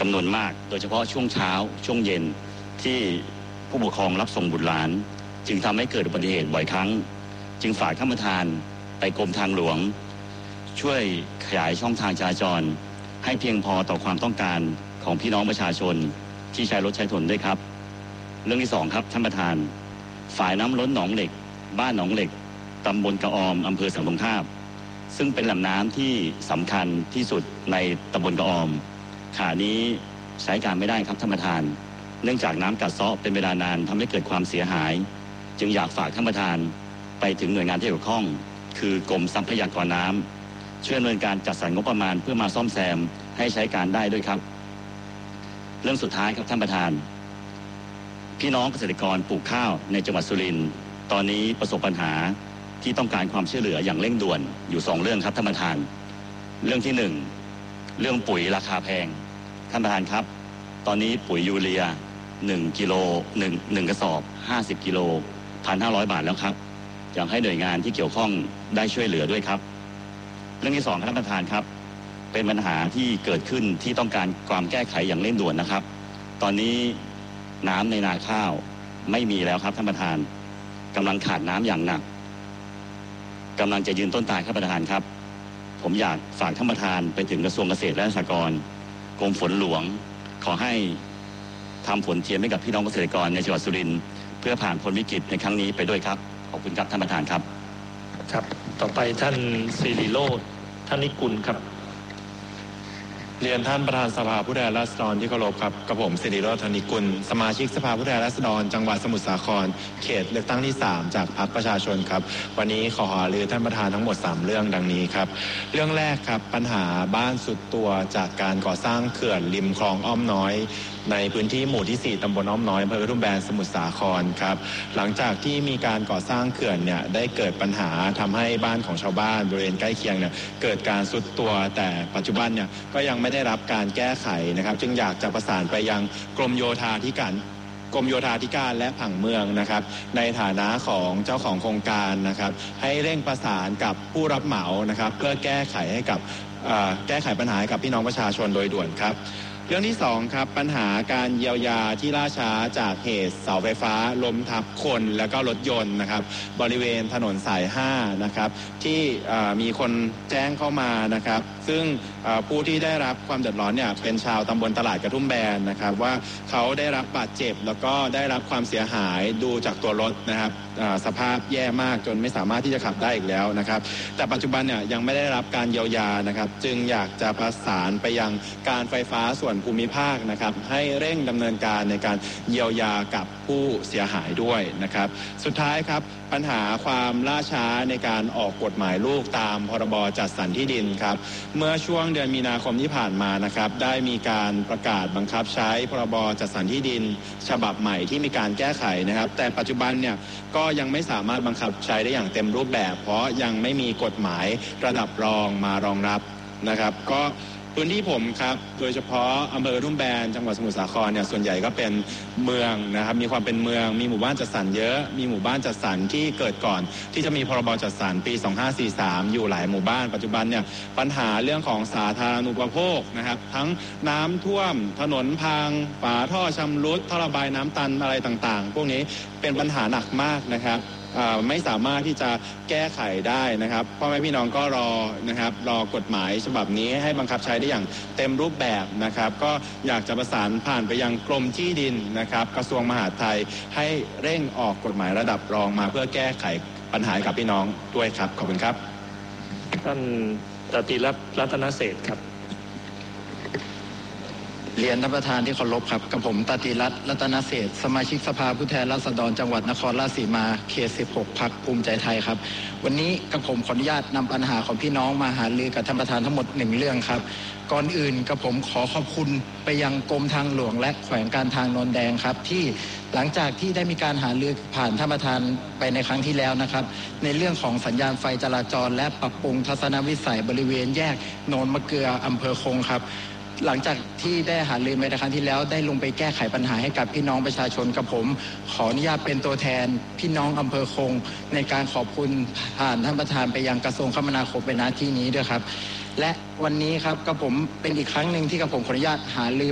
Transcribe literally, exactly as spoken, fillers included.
จำนวนมากโดยเฉพาะช่วงเช้าช่วงเย็นที่ผู้ปกครองรับส่งบุตรหลานจึงทำให้เกิดอุบัติเหตุบ่อยครั้งจึงฝากท่านประธานไปกรมทางหลวงช่วยขยายช่องทางจราจรให้เพียงพอต่อความต้องการของพี่น้องประชาชนที่ใช้รถใช้ถนนด้วยครับเรื่องที่สองครับท่านประธานฝ่ายน้ำล้นหนองเหล็กบ้านหนองเหล็กตำบลกระออมอำเภอสันติภาพซึ่งเป็นแหล่งน้ำที่สำคัญที่สุดในตำบลกระออมขณะนี้ใช้การไม่ได้ครับท่านประธานเนื่องจากน้ำกัดเซาะเป็นเวลานานทำให้เกิดความเสียหายจึงอยากฝากท่านประธานไปถึงหน่วยงานที่เกี่ยวข้องคือกรมทรัพยากรน้ำช่วยดำเนินการจัดสรรงบประมาณเพื่อมาซ่อมแซมให้ใช้การได้ด้วยครับเรื่องสุดท้ายครับท่านประธานพี่น้องเกษตรกรปลูกข้าวในจังหวัดสุรินทร์ตอนนี้ประสบปัญหาที่ต้องการความช่วยเหลืออย่างเร่งด่วนอยู่สองเรื่องครับท่านประธานเรื่องที่หนึ่งเรื่องปุ๋ยราคาแพงท่านประธานครับตอนนี้ปุ๋ยยูเรียหนึ่งกิโลหนึ่งหนึ่งกระสอบห้าสิบกิโลพันห้าร้อยบาทแล้วครับอยากให้หน่วยงานที่เกี่ยวข้องได้ช่วยเหลือด้วยครับเรื่องที่สองท่านประธานครับเป็นปัญหาที่เกิดขึ้นที่ต้องการความแก้ไขอย่างเร่งด่วนนะครับตอนนี้น้ำในนาข้าวไม่มีแล้วครับท่านประธานกำลังขาดน้ำอย่างหนักกำลังจะยืนต้นตายครับประธานครับผมอยากฝากท่านประธานไปถึงกระทรวงเกษตรและสหกรณ์กรมฝนหลวงขอให้ทำฝนเทียมให้กับพี่น้องเกษตรกรในจังหวัดสุรินทร์เพื่อผ่านพ้นวิกฤตในครั้งนี้ไปด้วยครับขอบคุณครับท่านประธานครับครับต่อไปท่านศิริโรจน์ท่านนิกุลครับเรียนท่านประธานสภาผู้แทนราษฎรที่เคารพครับกับผมศิริโรจน์ ธนิกุลสมาชิกสภาผู้แทนราษฎรจังหวัดสมุทรสาครเขตเลือกตั้งที่สามจากพรรคประชาชนครับวันนี้ขอหารือท่านประธานทั้งหมดสามเรื่องดังนี้ครับเรื่องแรกครับปัญหาบ้านสุดตัวจากการก่อสร้างเขื่อนริมคลองอ้อมน้อยในพื้นที่หมู่ที่สี่ตำบลอ้อมน้อยอำเภอกระทุ่มแบนสมุทรสาครครับหลังจากที่มีการก่อสร้างเขื่อนเนี่ยได้เกิดปัญหาทำให้บ้านของชาวบ้านบริเวณใกล้เคียงเนี่ยเกิดการทรุดตัวแต่ปัจจุบันเนี่ยก็ยังไม่ได้รับการแก้ไขนะครับจึงอยากจะประสานไปยังกรมโยธาธิการกรมโยธาธิการและผังเมืองนะครับในฐานะของเจ้าของโครงการนะครับให้เร่งประสานกับผู้รับเหมานะครับเพื่อแก้ไขให้กับแก้ไขปัญหาให้กับพี่น้องประชาชนโดยด่วนครับเรื่องที่สองครับปัญหาการเยียวยาที่ล่าช้าจากเหตุเสาไฟฟ้าล้มทับคนและก็รถยนต์นะครับบริเวณถนนสายห้านะครับที่มีคนแจ้งเข้ามานะครับซึ่งผู้ที่ได้รับความเดือดร้อนเนี่ยเป็นชาวตำบลตลาดกระทุ่มแบนนะครับว่าเขาได้รับบาดเจ็บแล้วก็ได้รับความเสียหายดูจากตัวรถนะครับสภาพแย่มากจนไม่สามารถที่จะขับได้อีกแล้วนะครับแต่ปัจจุบันเนี่ยยังไม่ได้รับการเยียวยานะครับจึงอยากจะประสานไปยังการไฟฟ้าส่วนภูมิภาคนะครับให้เร่งดำเนินการในการเยียวยากับผู้เสียหายด้วยนะครับสุดท้ายครับปัญหาความล่าช้าในการออกกฎหมายลูกตามพรบจัดสรรที่ดินครับเมื่อช่วงเดือนมีนาคมที่ผ่านมานะครับได้มีการประกาศบังคับใช้พรบจัดสรรที่ดินฉบับใหม่ที่มีการแก้ไขนะครับแต่ปัจจุบันเนี่ยก็ยังไม่สามารถบังคับใช้ได้อย่างเต็มรูปแบบเพราะยังไม่มีกฎหมายระดับรองมารองรับนะครับก็พื้นที่ผมครับโดยเฉพาะอำเภอกระทุ่มแบนจังหวัดสมุทรสาครเนี่ยส่วนใหญ่ก็เป็นเมืองนะครับมีความเป็นเมืองมีหมู่บ้านจัดสรรเยอะมีหมู่บ้านจัดสรรที่เกิดก่อนที่จะมีพรบจัดสรรปีสองห้าสี่สามอยู่หลายหมู่บ้านปัจจุบันเนี่ยปัญหาเรื่องของสาธารณูปโภคนะครับทั้งน้ำท่วมถนนพังฝาท่อชำรุดท่อระบายน้ำตันอะไรต่างๆพวกนี้เป็นปัญหาหนักมากนะครับไม่สามารถที่จะแก้ไขได้นะครับพ่อแม่พี่น้องก็รอนะครับรอกฎหมายฉบับนี้ให้บังคับใช้ได้อย่างเต็มรูปแบบนะครับก็อยากจะประสานผ่านไปยังกรมที่ดินนะครับกระทรวงมหาดไทยให้เร่งออกกฎหมายระดับรองมาเพื่อแก้ไขปัญหากับพี่น้องด้วยครับขอบคุณครับท่านตติรัตน์รัตนเศรษฐ์ครับเรียนท่านประธานที่เคารพครับกับผมตติรัตน์รัตนเศรษฐ์สมาชิกสภาผู้แทนราษฎรจังหวัดนครราชสีมาเขตสิบหกพรรคภูมิใจไทยครับวันนี้กับผมขออนุญาตนำปัญหาของพี่น้องมาหารือกับท่านประธานทั้งหมดหนึ่งเรื่องครับก่อนอื่นกับผมขอขอบคุณไปยังกรมทางหลวงและแขวงการทางนนแดงครับที่หลังจากที่ได้มีการหารือผ่านท่านประธานไปในครั้งที่แล้วนะครับในเรื่องของสัญญาณไฟจราจรและปรับปรุงทัศนวิสัยบริเวณแยกโนนมะเกลืออำเภอคงครับหลังจากที่ได้หารือไปในครั้งที่แล้วได้ลงไปแก้ไขปัญหาให้กับพี่น้องประชาชนกับผมขออนุญาตเป็นตัวแทนพี่น้องอำเภอคงในการขอบคุณผ่านท่านประธานไปยังกระทรวงคมนาคมในหน้าที่นี้ด้วยครับและวันนี้ครับกับผมเป็นอีกครั้งหนึ่งที่กับผมขออนุญาตหารือ